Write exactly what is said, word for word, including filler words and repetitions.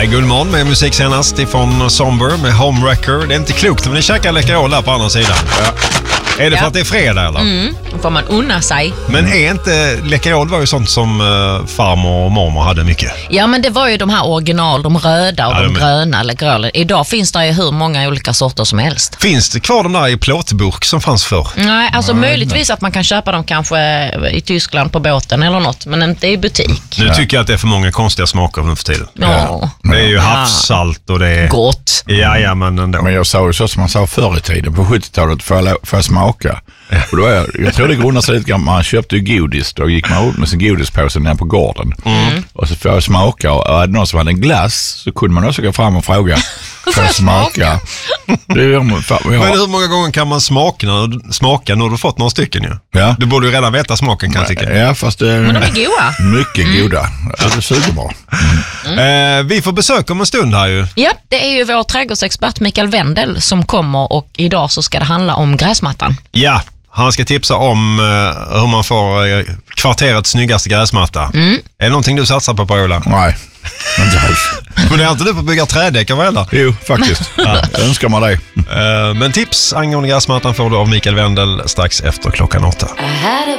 är Guldmorgon med musik senast ifrån Somber med Homewrecker. Det är inte klokt, men ni käkar Läkerol där på andra sidan. Ja. Är det för ja. att det är fredag eller? Mm, då får man unna sig. Men är inte Läkerol var ju sånt som uh, farmor och mormor hade mycket. Ja, men det var ju de här original, de röda och ja, de, de gröna Läkerolen. Idag finns det ju hur många olika sorter som helst. Finns det kvar de där i plåtburk som fanns förr? Nej, alltså Nej, möjligtvis att man kan köpa dem kanske i Tyskland på båten eller något, men inte i butik. Nu tycker jag att det är för många konstiga smaker nu för tiden. Ja. Det är ju havssalt och det är... Gott. Ja, ja, men ändå. Men jag sa ju så som man sa förr i tiden, på sjuttiotalet, för jag, för jag smaka. Och då är, jag tror det grundar sig lite grann, man köpte ju godis, då gick man ut med sin godispåse ner på gården. Mm. Och så får jag smaka, och är det någon som hade en glass så kunde man också gå fram och fråga, får jag smaka? Det är, jag, jag, men hur många gånger kan man smaka när, smaka när du fått några stycken ju? Ja. Du borde ju redan veta smaken kan jag tycka. Ja, fast det, men de är goda. Mycket mm. goda. Det suger bra. Mm. Mm. Eh, vi får besök om en stund här ju. Ja, det är ju vår trädgårdsexpert Mikael Wendel som kommer, och idag så ska det handla om gräsmattan. Ja. Han ska tipsa om uh, hur man får uh, kvarterets snyggaste gräsmatta. Mm. Är det någonting du satsar på, Paola? Nej, inte alls. Men det är inte du på att bygga trädäckar, vad eller? Jo, faktiskt. Ja. Jag önskar man det. Uh, men tips angående gräsmattan får du av Mikael Wendel strax efter klockan åtta.